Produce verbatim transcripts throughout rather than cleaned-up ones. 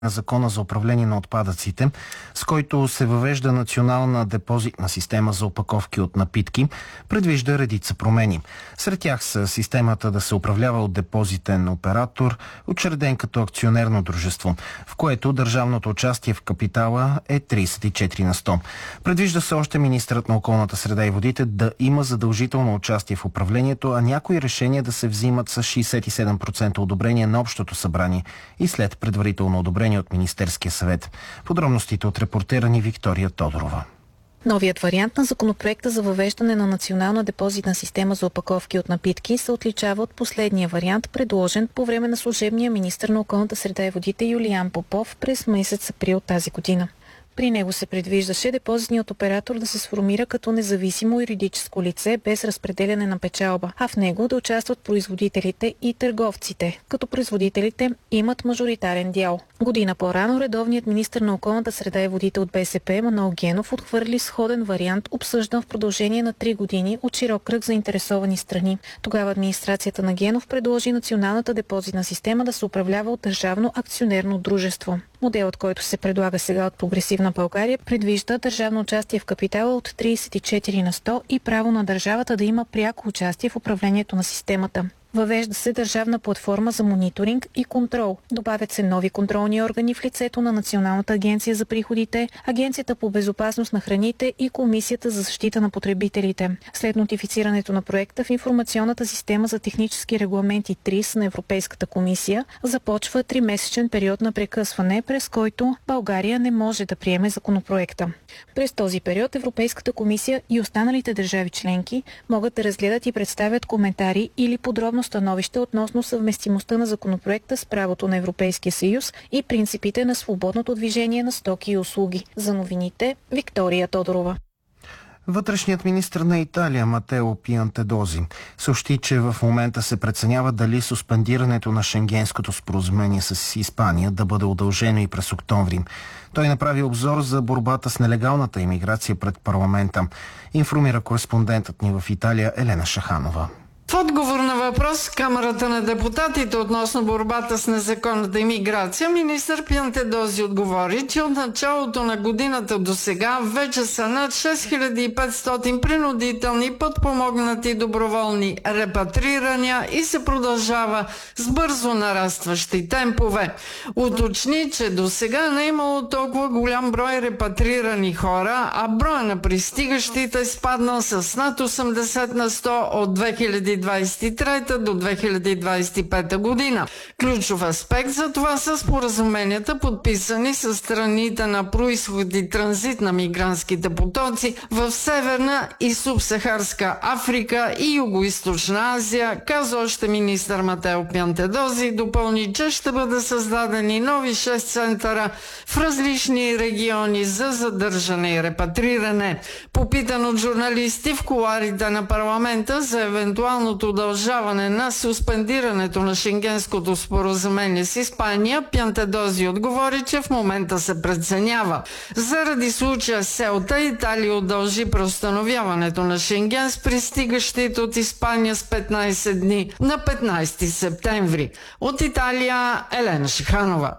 на Закона за управление на отпадъците, с който се въвежда национална депозитна система за опаковки от напитки, предвижда редица промени. Сред тях са системата да се управлява от депозитен оператор, учреден като акционерно дружество, в което държавното участие в капитала е тридесет и четири на сто. Предвижда се още министърът на околната среда и водите да има задължително участие в управлението, а някои решения да се взимат с шейсет и седем процента одобрение на Общото събрание и след предварително одобрение от Министерския съвет. Подробностите от репортера ни Виктория Тодорова. Новият вариант на законопроекта за въвеждане на национална депозитна система за опаковки от напитки се отличава от последния вариант, предложен по време на служебния министър на околната среда и водите Юлиян Попов през месец април тази година. При него се предвиждаше депозитният оператор да се сформира като независимо юридическо лице без разпределяне на печалба, а в него да участват производителите и търговците, като производителите имат мажоритарен дял. Година по-рано редовният министър на околната среда и водите от БСП Манол Генов отхвърли сходен вариант, обсъждан в продължение на три години от широк кръг заинтересовани страни. Тогава администрацията на Генов предложи националната депозитна система да се управлява от държавно акционерно дружество. Моделът, който се предлага сега от Прогресивна България, предвижда държавно участие в капитала от тридесет и четири на сто и право на държавата да има пряко участие в управлението на системата. Въвежда се държавна платформа за мониторинг и контрол. Добавят се нови контролни органи в лицето на Националната агенция за приходите, Агенцията по безопасност на храните и Комисията за защита на потребителите. След нотифицирането на проекта в информационната система за технически регламенти ТРИС на Европейската комисия започва тримесечен период на прекъсване, през който България не може да приеме законопроекта. През този период Европейската комисия и останалите държави членки могат да разгледат и представят коментари или подробно становище относно съвместимостта на законопроекта с правото на Европейския съюз и принципите на свободното движение на стоки и услуги. За новините Виктория Тодорова. Вътрешният министър на Италия Матео Пиантедози съобщи, че в момента се преценява дали суспендирането на Шенгенското споразумение с Испания да бъде удължено и през октомври. Той направи обзор за борбата с нелегалната имиграция пред парламента. Информира кореспондентът ни в Италия Елена Шаханова. В отговор на въпрос в Камарата на депутатите относно борбата с незаконната имиграция, министър Пиантедози отговори, че от началото на годината до сега вече са над шест хиляди и петстотин принудителни подпомогнати доброволни репатрирания и се продължава с бързо нарастващи темпове. Уточни, че до сега не е имало толкова голям брой репатрирани хора, а броя на пристигащите е спаднал с над осемдесет на сто от две хиляди двадесет и трета до две хиляди двадесет и пета година. Ключов аспект за това са споразуменията, подписани с страните на произход и транзит на мигрантските потоци в Северна и Субсахарска Африка и Югоизточна Азия, каза още министър Матео Пиантедози. Допълни, че ще бъдат създадени нови шест центъра в различни региони за задържане и репатриране. Попитан от журналисти в кулоарите на парламента за евентуално удължаване на суспендирането на Шенгенското споразумение с Испания, Пиантедози отговори, че в момента се преценява. Заради случая Селта, Италия удължи преустановяването на Шенген с пристигащите от Испания с петнадесет дни на петнадесети септември. От Италия Елена Шиханова.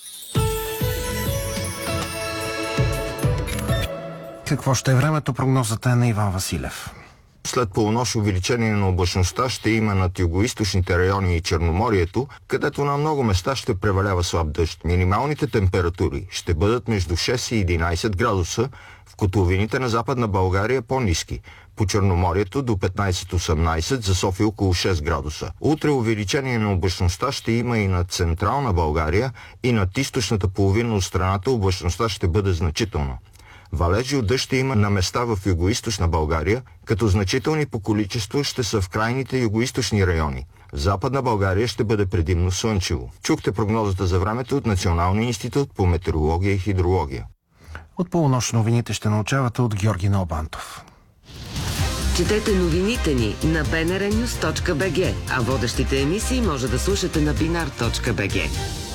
Какво ще е времето? Прогнозата е на Иван Василев. След полунощ увеличение на облачността ще има над югоизточните райони и Черноморието, където на много места ще превалява слаб дъжд. Минималните температури ще бъдат между шест и единадесет градуса, в котловините на Западна България по-ниски. По Черноморието до петнадесет-осемнадесет, за София около шест градуса. Утре увеличение на облачността ще има и над Централна България, и над източната половина от страната облачността ще бъде значителна. Валежи от дъжд ще има на места в югоизточна България, като значителни по количество ще са в крайните югоизточни райони. В Западна България ще бъде предимно слънчево. Чухте прогнозата за времето от Националния институт по метеорология и хидрология. От полунощ новините ще научавате от Георги Налбантов. Четете новините ни на би ен ар нюз точка би джи, а водещите емисии може да слушате на бинар точка би джи.